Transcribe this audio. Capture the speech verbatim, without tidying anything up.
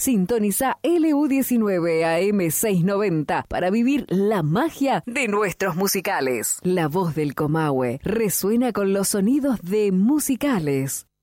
Sintoniza L U diecinueve A M seiscientos noventa para vivir la magia de nuestros musicales. La voz del Comahue resuena con los sonidos de Musicales.